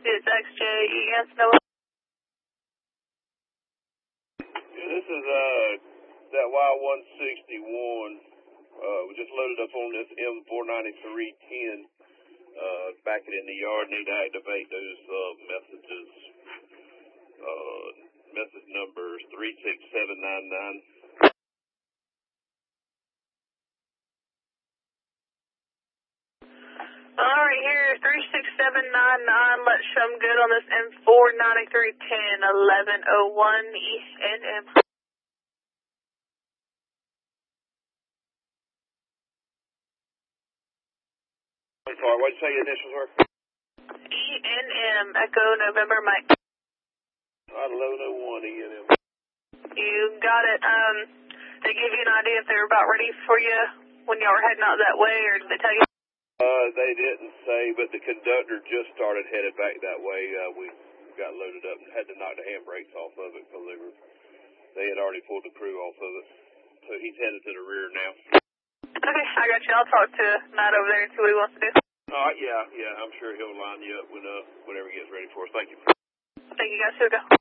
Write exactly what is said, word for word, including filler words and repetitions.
It's X J E S, no. This is uh that Y one sixty-one. Uh, we just loaded up on this M four ninety-three ten. Uh, back it in the yard. Need to activate those uh, messages. Uh, message numbers three six seven nine nine. Alright, here, three six seven nine nine. Let's show them good on this M four ninety-three ten, eleven oh one East N M. I'm sorry, what did you say your initials were? E N M, Echo November Mike. eleven oh one E N M. You got it. Um, they give you an idea if they were about ready for you when y'all were heading out that way, or did they tell you? Uh, they didn't say, but the conductor just started headed back that way. Uh, we got loaded up and had to knock the handbrakes off of it because they were, they had already pulled the crew off of it. So he's headed to the rear now. Okay, I got you. I'll talk to Matt over there and see what he wants to do. All right, yeah, yeah, I'm sure he'll line you up when, uh, whenever he gets ready for us. Thank you. Thank you guys. Here we go.